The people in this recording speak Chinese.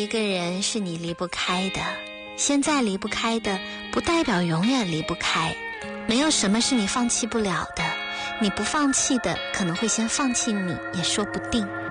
一个人是你离不开的，现在离不开的，不代表永远离不开。没有什么是你放弃不了的，你不放弃的，可能会先放弃你，也说不定。